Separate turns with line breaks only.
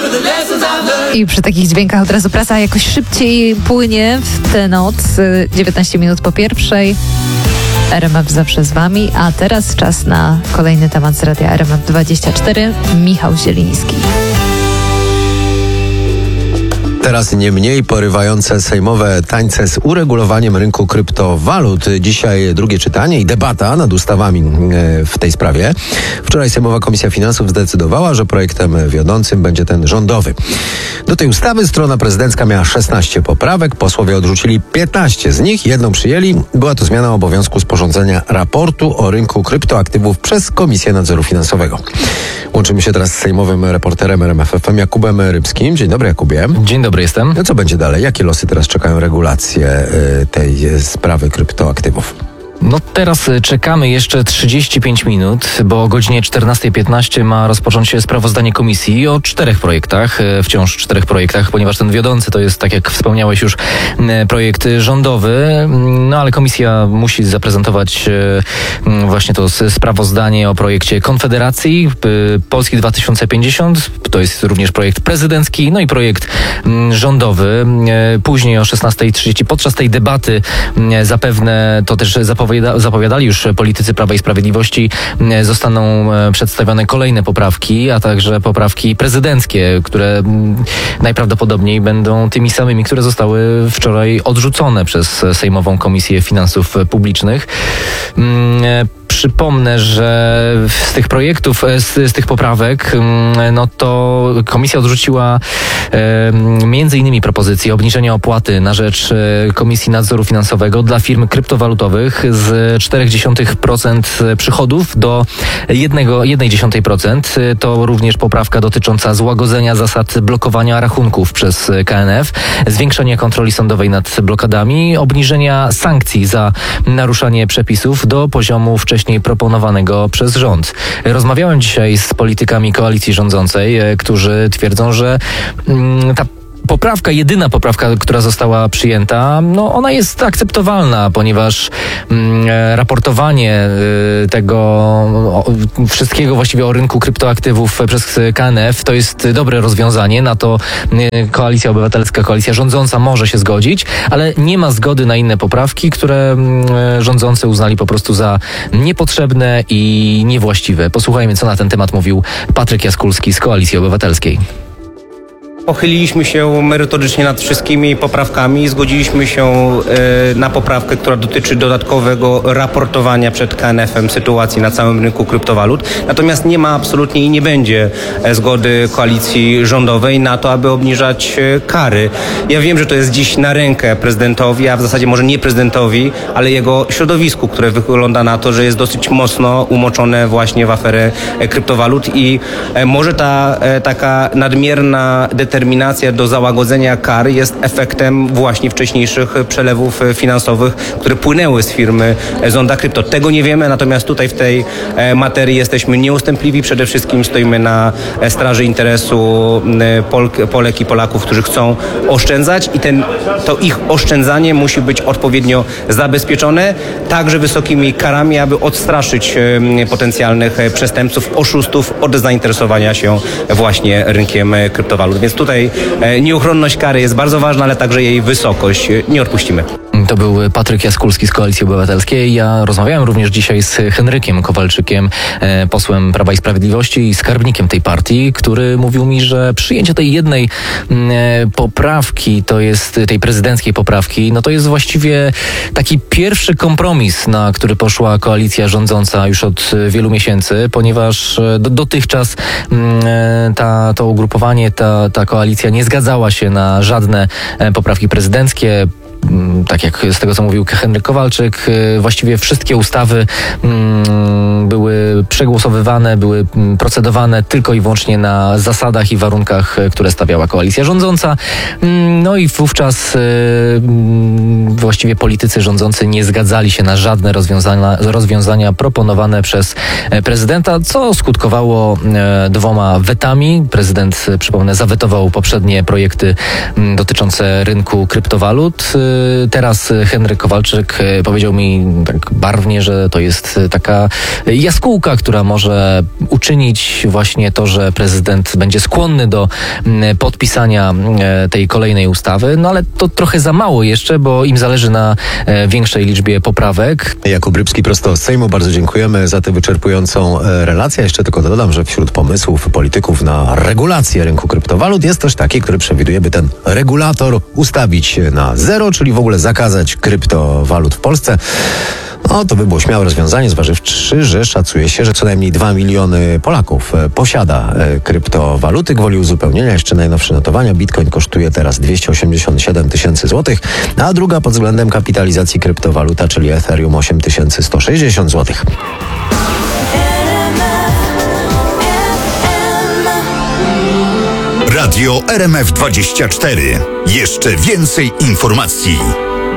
I przy takich dźwiękach od razu prasa jakoś szybciej płynie w tę noc. 19 minut po pierwszej. RMF zawsze z wami, a teraz czas na kolejny temat z radia RMF24. Michał Zieliński.
Teraz nie mniej porywające sejmowe tańce z uregulowaniem rynku kryptowalut. Dzisiaj drugie czytanie i debata nad ustawami w tej sprawie. Wczoraj Sejmowa Komisja Finansów zdecydowała, że projektem wiodącym będzie ten rządowy. Do tej ustawy strona prezydencka miała 16 poprawek. Posłowie odrzucili 15 z nich. Jedną przyjęli. Była to zmiana obowiązku sporządzenia raportu o rynku kryptoaktywów przez Komisję Nadzoru Finansowego. Łączymy się teraz z sejmowym reporterem RMF FM Jakubem Rybskim. Dzień dobry, Jakubie.
Dzień dobry, jestem.
No co będzie dalej? Jakie losy teraz czekają regulacje tej sprawy kryptoaktywów?
No teraz czekamy jeszcze 35 minut, bo o godzinie 14:15 ma rozpocząć się sprawozdanie komisji o 4 projektach, wciąż 4 projektach, ponieważ ten wiodący to jest, tak jak wspomniałeś już, projekt rządowy, no ale komisja musi zaprezentować właśnie to sprawozdanie o projekcie Konfederacji, Polski 2050, to jest również projekt prezydencki, no i projekt rządowy. Później o 16:30 podczas tej debaty zapewne to też zapowiadali już politycy Prawa i Sprawiedliwości, zostaną przedstawione kolejne poprawki, a także poprawki prezydenckie, które najprawdopodobniej będą tymi samymi, które zostały wczoraj odrzucone przez Sejmową Komisję Finansów Publicznych. Przypomnę, że z tych projektów, z tych poprawek, no to komisja odrzuciła między innymi propozycję obniżenia opłaty na rzecz Komisji Nadzoru Finansowego dla firm kryptowalutowych z 0,4% przychodów do 0,1%. To również poprawka dotycząca złagodzenia zasad blokowania rachunków przez KNF, zwiększenia kontroli sądowej nad blokadami, obniżenia sankcji za naruszanie przepisów do poziomu wcześniej proponowanego przez rząd. Rozmawiałem dzisiaj z politykami koalicji rządzącej, którzy twierdzą, że ta jedyna poprawka, która została przyjęta, no ona jest akceptowalna, ponieważ raportowanie tego wszystkiego właściwie o rynku kryptoaktywów przez KNF to jest dobre rozwiązanie, na to Koalicja Obywatelska, koalicja rządząca może się zgodzić, ale nie ma zgody na inne poprawki, które rządzący uznali po prostu za niepotrzebne i niewłaściwe. Posłuchajmy, co na ten temat mówił Patryk Jaskulski z Koalicji Obywatelskiej.
Pochyliliśmy się merytorycznie nad wszystkimi poprawkami i zgodziliśmy się na poprawkę, która dotyczy dodatkowego raportowania przed KNF-em sytuacji na całym rynku kryptowalut. Natomiast nie ma absolutnie i nie będzie zgody koalicji rządowej na to, aby obniżać kary. Ja wiem, że to jest dziś na rękę prezydentowi, a w zasadzie może nie prezydentowi, ale jego środowisku, które wygląda na to, że jest dosyć mocno umoczone właśnie w aferę kryptowalut i może ta taka nadmierna determinacja do załagodzenia kar jest efektem właśnie wcześniejszych przelewów finansowych, które płynęły z firmy Zonda Krypto. Tego nie wiemy, natomiast tutaj w tej materii jesteśmy nieustępliwi. Przede wszystkim stoimy na straży interesu Polek i Polaków, którzy chcą oszczędzać i to ich oszczędzanie musi być odpowiednio zabezpieczone, także wysokimi karami, aby odstraszyć potencjalnych przestępców, oszustów od zainteresowania się właśnie rynkiem kryptowalut. Więc tutaj nieuchronność kary jest bardzo ważna, ale także jej wysokość. Nie odpuścimy.
To był Patryk Jaskulski z Koalicji Obywatelskiej. Ja rozmawiałem również dzisiaj z Henrykiem Kowalczykiem, posłem Prawa i Sprawiedliwości i skarbnikiem tej partii, który mówił mi, że przyjęcie tej jednej poprawki, to jest tej prezydenckiej poprawki, no to jest właściwie taki pierwszy kompromis, na który poszła koalicja rządząca już od wielu miesięcy, ponieważ dotychczas to ugrupowanie, ta koalicja nie zgadzała się na żadne poprawki prezydenckie. Tak jak z tego, co mówił Henryk Kowalczyk, właściwie wszystkie ustawy były przegłosowywane, były procedowane tylko i wyłącznie na zasadach i warunkach, które stawiała koalicja rządząca. No i wówczas właściwie politycy rządzący nie zgadzali się na żadne rozwiązania proponowane przez prezydenta, co skutkowało 2 wetami. Prezydent, przypomnę, zawetował poprzednie projekty dotyczące rynku kryptowalut. teraz Henryk Kowalczyk powiedział mi tak barwnie, że to jest taka jaskółka, która może uczynić właśnie to, że prezydent będzie skłonny do podpisania tej kolejnej ustawy, no ale to trochę za mało jeszcze, bo im zależy na większej liczbie poprawek.
Jakub Rybski prosto z Sejmu, bardzo dziękujemy za tę wyczerpującą relację. Jeszcze tylko dodam, że wśród pomysłów polityków na regulację rynku kryptowalut jest też taki, który przewiduje, by ten regulator ustawić na 0, czyli w ogóle zakazać kryptowalut w Polsce. No, to by było śmiałe rozwiązanie, zważywszy, że szacuje się, że co najmniej 2 miliony Polaków posiada kryptowaluty. Gwoli uzupełnienia jeszcze najnowsze notowania. Bitcoin kosztuje teraz 287 tysięcy złotych, a druga pod względem kapitalizacji kryptowaluta, czyli Ethereum 8160 złotych.
Radio RMF24. Jeszcze więcej informacji.